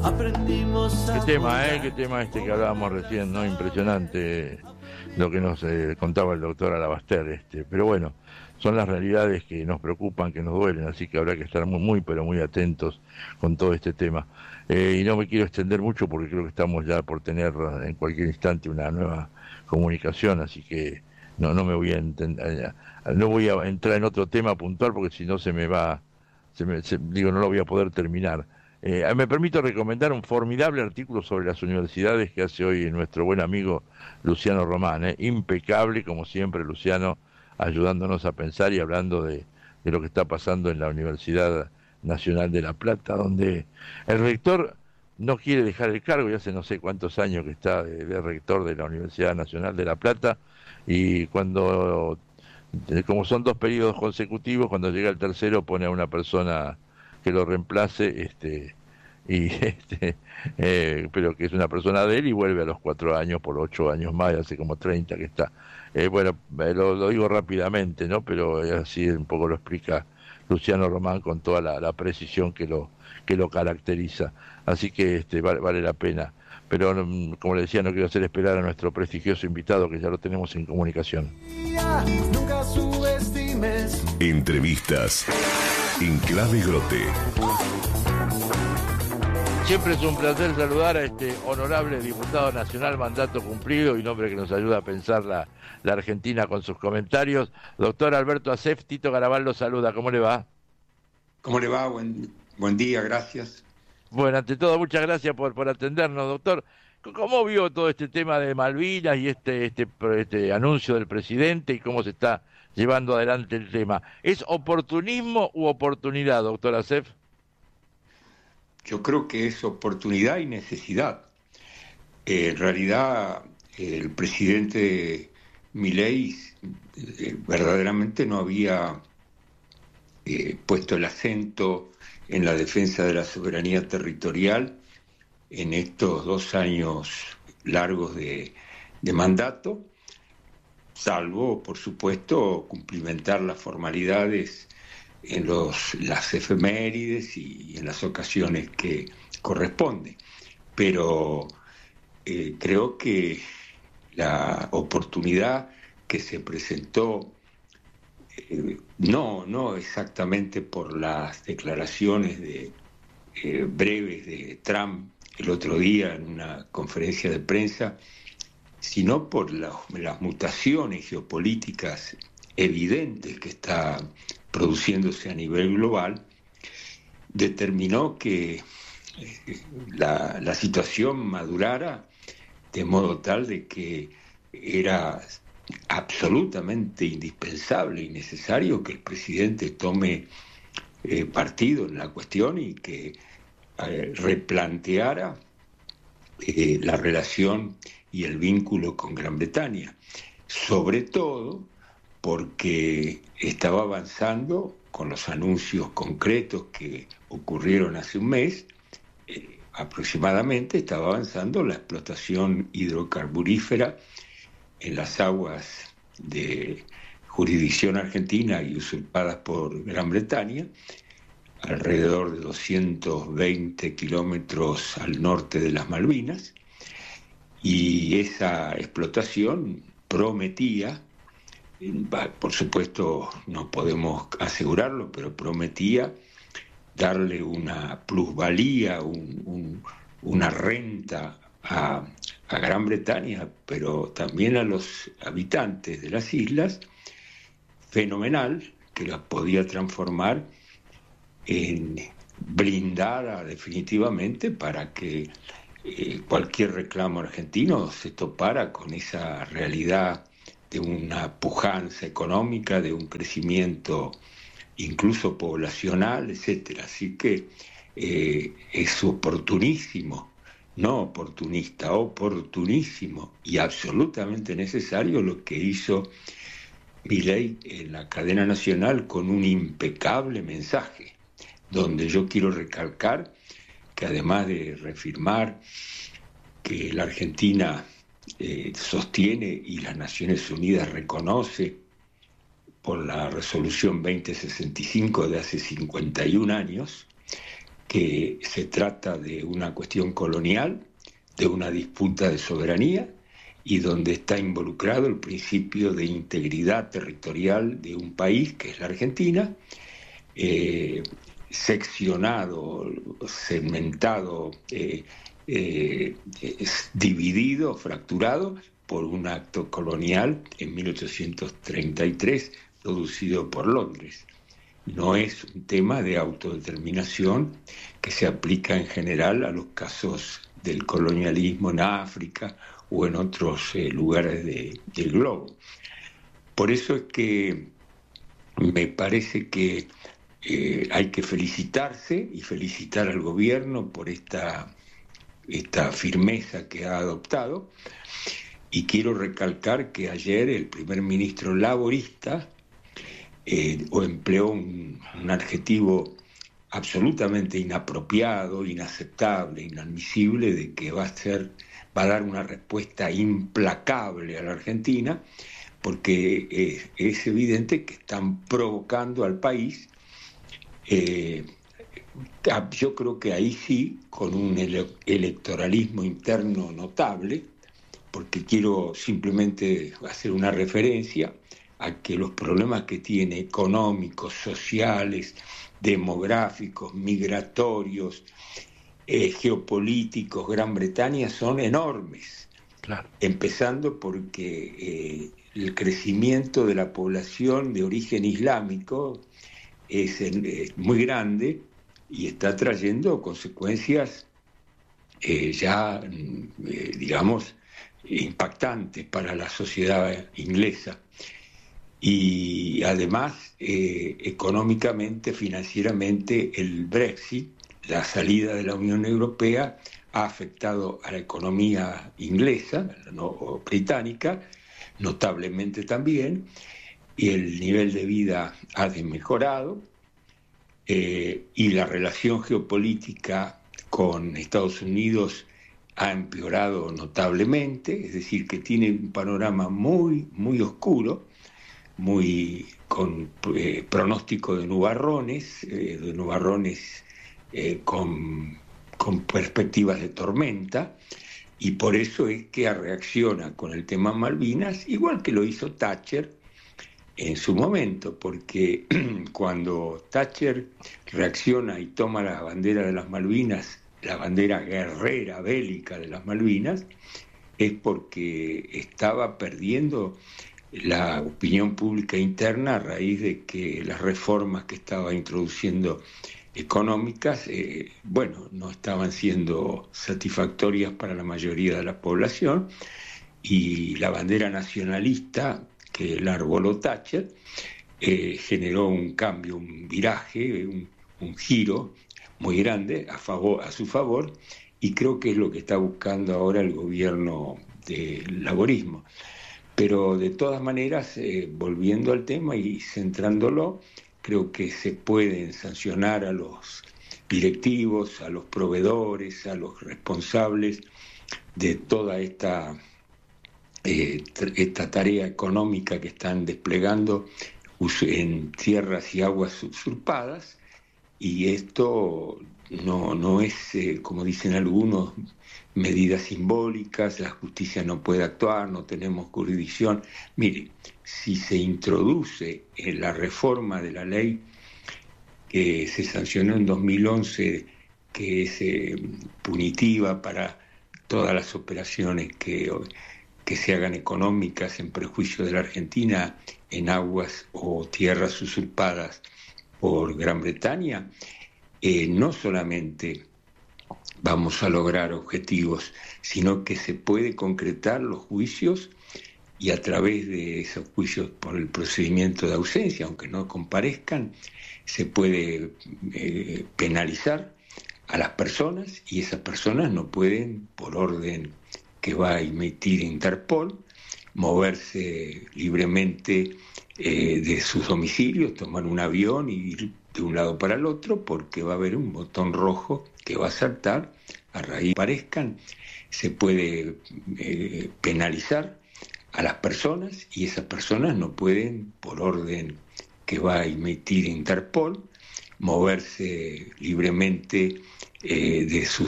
aprendimos a Qué tema, volar. qué tema este que hablábamos recién, ¿no? Impresionante lo que nos contaba el doctor Alabaster, pero bueno, son las realidades que nos preocupan, que nos duelen, así que habrá que estar muy, pero muy atentos con todo este tema. Y no me quiero extender mucho porque creo que estamos ya por tener en cualquier instante una nueva comunicación, así que no me voy a no voy a entrar en otro tema puntual porque si no se me va, digo, no lo voy a poder terminar. Me permito recomendar un formidable artículo sobre las universidades que hace hoy nuestro buen amigo Luciano Román, impecable como siempre Luciano, ayudándonos a pensar y hablando de lo que está pasando en la Universidad Nacional de La Plata, donde el rector no quiere dejar el cargo, y hace no sé cuántos años que está de rector de la Universidad Nacional de La Plata, y cuando, como son 2 periodos consecutivos, cuando llega el tercero pone a una persona que lo reemplace, y pero que es una persona de él y vuelve a los 4 años por 8 años más, hace como 30 que está. Bueno, lo digo rápidamente, ¿no? Pero así un poco lo explica Luciano Román con toda la precisión que lo caracteriza. Así que vale la pena. Pero como le decía, no quiero hacer esperar a nuestro prestigioso invitado, que ya lo tenemos en comunicación. Nunca subestimes. Entrevistas en Clave Grote. Siempre es un placer saludar a este honorable diputado nacional, mandato cumplido y un hombre que nos ayuda a pensar la Argentina con sus comentarios. Doctor Alberto Asef, Tito Garabal lo saluda. ¿Cómo le va? ¿Cómo le va? Buen día, gracias. Bueno, ante todo, muchas gracias por atendernos, doctor. ¿Cómo vio todo este tema de Malvinas y este anuncio del presidente y cómo se está llevando adelante el tema? ¿Es oportunismo u oportunidad, doctor Asef? Yo creo que es oportunidad y necesidad. En realidad, el presidente Milei verdaderamente no había puesto el acento en la defensa de la soberanía territorial en estos 2 años largos de mandato, salvo, por supuesto, cumplimentar las formalidades en las efemérides y en las ocasiones que corresponde. Pero creo que la oportunidad que se presentó, no exactamente por las declaraciones breves de Trump el otro día en una conferencia de prensa, sino por las mutaciones geopolíticas evidentes que está produciéndose a nivel global, determinó que la situación madurara de modo tal de que era absolutamente indispensable y necesario que el presidente tome partido en la cuestión y que replanteara la relación y el vínculo con Gran Bretaña, sobre todo porque estaba avanzando con los anuncios concretos que ocurrieron hace un mes, aproximadamente estaba avanzando la explotación hidrocarburífera en las aguas de jurisdicción argentina y usurpadas por Gran Bretaña, alrededor de 220 kilómetros al norte de las Malvinas, y esa explotación prometía, por supuesto no podemos asegurarlo, pero prometía darle una plusvalía, una renta a Gran Bretaña, pero también a los habitantes de las islas, fenomenal, que las podía transformar en blindada definitivamente para que cualquier reclamo argentino se topara con esa realidad de una pujanza económica, de un crecimiento incluso poblacional, etcétera. Así que es oportunísimo, no oportunista, oportunísimo y absolutamente necesario lo que hizo Milei en la cadena nacional con un impecable mensaje, donde yo quiero recalcar que además de reafirmar que la Argentina sostiene y las Naciones Unidas reconoce por la resolución 2065 de hace 51 años, que se trata de una cuestión colonial, de una disputa de soberanía, y donde está involucrado el principio de integridad territorial de un país, que es la Argentina, seccionado, segmentado, dividido, fracturado por un acto colonial en 1833, producido por Londres. No es un tema de autodeterminación que se aplica en general a los casos del colonialismo en África o en otros lugares del globo. Por eso es que me parece que hay que felicitarse y felicitar al gobierno por esta firmeza que ha adoptado. Y quiero recalcar que ayer el primer ministro laborista empleó un adjetivo absolutamente inapropiado, inaceptable, inadmisible, de que va a dar una respuesta implacable a la Argentina, porque es evidente que están provocando al país. Yo creo que ahí sí, con un electoralismo interno notable, porque quiero simplemente hacer una referencia a que los problemas que tiene económicos, sociales, demográficos, migratorios, geopolíticos, Gran Bretaña son enormes. Claro. Empezando porque el crecimiento de la población de origen islámico es muy grande y está trayendo consecuencias digamos, impactantes para la sociedad inglesa. Y además, económicamente, financieramente, el Brexit, la salida de la Unión Europea, ha afectado a la economía inglesa, o británica, notablemente también, y el nivel de vida ha desmejorado, y la relación geopolítica con Estados Unidos ha empeorado notablemente, es decir, que tiene un panorama muy, muy oscuro, con pronóstico de nubarrones con perspectivas de tormenta, y por eso es que reacciona con el tema Malvinas, igual que lo hizo Thatcher en su momento, porque cuando Thatcher reacciona y toma la bandera de las Malvinas, la bandera guerrera, bélica de las Malvinas, es porque estaba perdiendo la opinión pública interna a raíz de que las reformas que estaba introduciendo económicas, no estaban siendo satisfactorias para la mayoría de la población, y la bandera nacionalista que arboló Thatcher generó un cambio, un viraje, un giro muy grande a su favor, y creo que es lo que está buscando ahora el gobierno del laborismo. Pero de todas maneras, volviendo al tema y centrándolo, creo que se pueden sancionar a los directivos, a los proveedores, a los responsables de toda esta tarea económica que están desplegando en tierras y aguas usurpadas, y esto no es, como dicen algunos, medidas simbólicas, la justicia no puede actuar, no tenemos jurisdicción. Mire, si se introduce en la reforma de la ley que se sancionó en 2011, que es punitiva para todas las operaciones que se hagan económicas en perjuicio de la Argentina en aguas o tierras usurpadas por Gran Bretaña, no solamente vamos a lograr objetivos, sino que se puede concretar los juicios, y a través de esos juicios por el procedimiento de ausencia, aunque no comparezcan, se puede penalizar a las personas, y esas personas no pueden, por orden que va a emitir Interpol, moverse libremente de sus domicilios, tomar un avión y ir de un lado para el otro, porque va a haber un botón rojo que va a saltar a raíz de que parezcan. Se puede penalizar a las personas, y esas personas no pueden, por orden que va a emitir Interpol, moverse libremente de sus